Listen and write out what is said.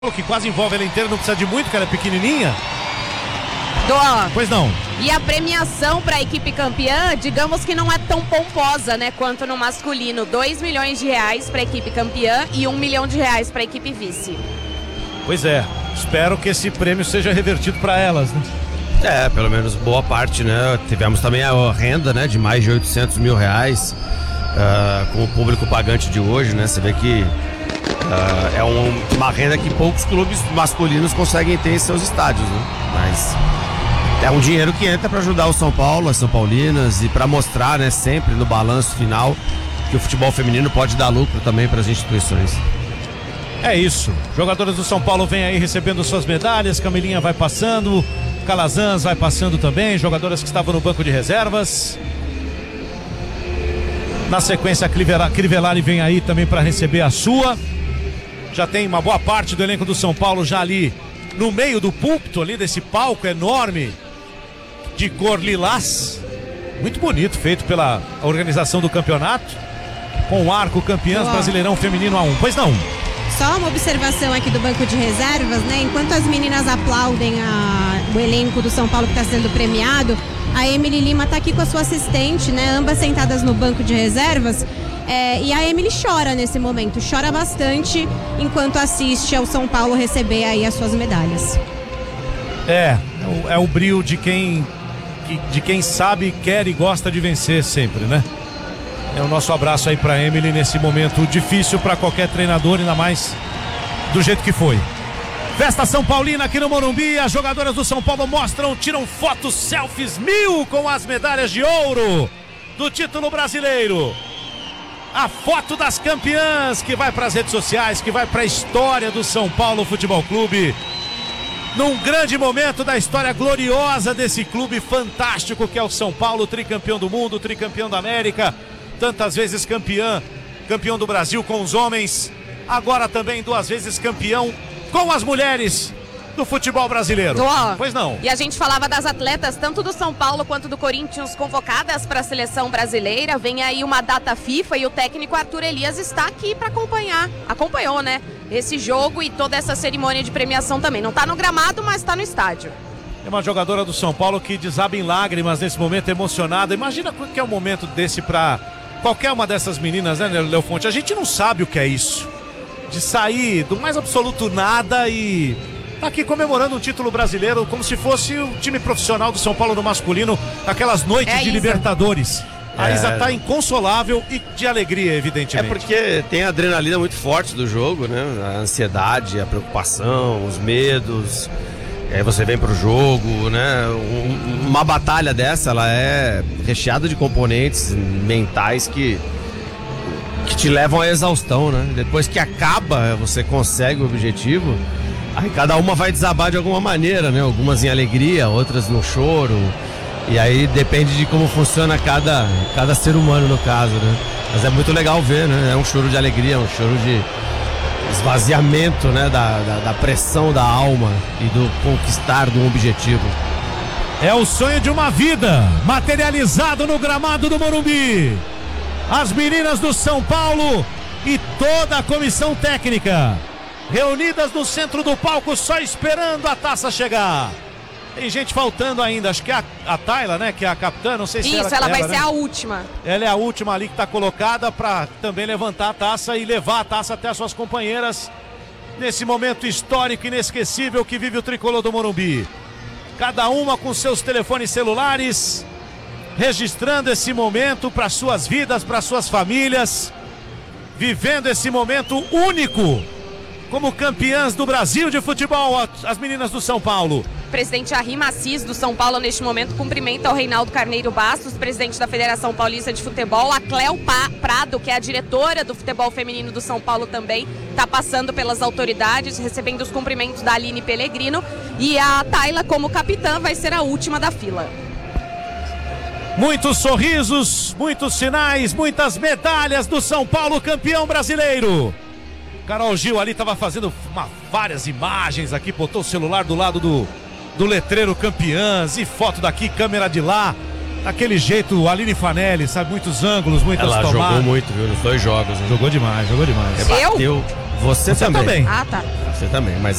que quase envolve ela inteira, não precisa de muito, que ela é pequenininha. Pois não. E a premiação para a equipe campeã, digamos que não é tão pomposa, né, quanto no masculino. 2 milhões de reais para a equipe campeã e 1 milhão de reais para a equipe vice. Pois é, espero que esse prêmio seja revertido para elas, né? É, pelo menos boa parte, né? Tivemos também a renda, né, de mais de 800 mil reais com o público pagante de hoje, né? Você vê que é uma renda que poucos clubes masculinos conseguem ter em seus estádios, né? Mas é um dinheiro que entra para ajudar o São Paulo, as São Paulinas, e para mostrar, né, sempre no balanço final que o futebol feminino pode dar lucro também para as instituições. É isso, jogadoras do São Paulo vêm aí recebendo suas medalhas, Camilinha vai passando, Calazans vai passando também, jogadoras que estavam no banco de reservas. Na sequência, a Crivellari vem aí também para receber a sua. Já tem uma boa parte do elenco do São Paulo já ali no meio do púlpito, ali desse palco enorme de cor lilás. Muito bonito, feito pela organização do campeonato. Com o arco campeãs Brasileirão Feminino A1. Pois não? Só uma observação aqui do banco de reservas, né? Enquanto as meninas aplaudem o elenco do São Paulo que está sendo premiado, a Emily Lima está aqui com a sua assistente, né? Ambas sentadas no banco de reservas. E a Emily chora nesse momento, chora bastante enquanto assiste ao São Paulo receber aí as suas medalhas. É o brio de quem sabe, quer e gosta de vencer sempre, né? É o nosso abraço aí pra Emily nesse momento difícil para qualquer treinador, ainda mais do jeito que foi. Festa São Paulina aqui no Morumbi, as jogadoras do São Paulo tiram fotos, selfies 1000 com as medalhas de ouro do título brasileiro. A foto das campeãs que vai para as redes sociais, que vai para a história do São Paulo Futebol Clube. Num grande momento da história gloriosa desse clube fantástico que é o São Paulo, tricampeão do mundo, tricampeão da América, tantas vezes campeão do Brasil com os homens, agora também 2 vezes campeão com as mulheres do futebol brasileiro. Pois não. E a gente falava das atletas, tanto do São Paulo quanto do Corinthians, convocadas para a seleção brasileira. Vem aí uma data FIFA e o técnico Arthur Elias está aqui para acompanhar. Acompanhou, né? Esse jogo e toda essa cerimônia de premiação também. Não está no gramado, mas está no estádio. É uma jogadora do São Paulo que desaba em lágrimas nesse momento, emocionada. Imagina que é um momento desse para qualquer uma dessas meninas, né, Léo Fonte? A gente não sabe o que é isso. De sair do mais absoluto nada e tá aqui comemorando um título brasileiro como se fosse o time profissional do São Paulo no masculino, aquelas noites de Libertadores. A Isa tá inconsolável e de alegria, evidentemente. É porque tem a adrenalina muito forte do jogo, né? A ansiedade, a preocupação, os medos. Aí você vem pro jogo, né? Uma batalha dessa, ela é recheada de componentes mentais que te levam à exaustão, né? Depois que acaba, você consegue o objetivo, aí cada uma vai desabar de alguma maneira, né? Algumas em alegria, outras no choro. E aí depende de como funciona cada ser humano no caso, né? Mas é muito legal ver, né? É um choro de alegria, um choro de esvaziamento, né? Da pressão da alma e do conquistar de um objetivo. É o sonho de uma vida materializado no gramado do Morumbi. As meninas do São Paulo e toda a comissão técnica reunidas no centro do palco só esperando a taça chegar. Tem gente faltando ainda, acho que é a Tayla, né, que é a capitã, não sei se ela vai ser a última. Ela é a última ali que está colocada para também levantar a taça e levar a taça até as suas companheiras nesse momento histórico inesquecível que vive o tricolor do Morumbi. Cada uma com seus telefones celulares, registrando esse momento para suas vidas, para suas famílias, vivendo esse momento único como campeãs do Brasil de futebol, as meninas do São Paulo. O presidente Arrim Assis do São Paulo neste momento cumprimenta o Reinaldo Carneiro Bastos, presidente da Federação Paulista de Futebol. A Cléo Prado, que é a diretora do futebol feminino do São Paulo também, está passando pelas autoridades, recebendo os cumprimentos da Aline Pellegrino. E a Tayla, como capitã, vai ser a última da fila. Muitos sorrisos, muitos sinais, muitas medalhas do São Paulo, campeão brasileiro. Carol Gil ali estava fazendo várias imagens aqui, botou o celular do lado do letreiro campeãs e foto daqui, câmera de lá. Daquele jeito, Aline Fanelli, sabe, muitos ângulos, muitas tomadas. Ela jogou muito, viu, nos 2 jogos. Hein? Jogou demais, jogou demais. Bateu Você também. Ah, tá. Você também, mas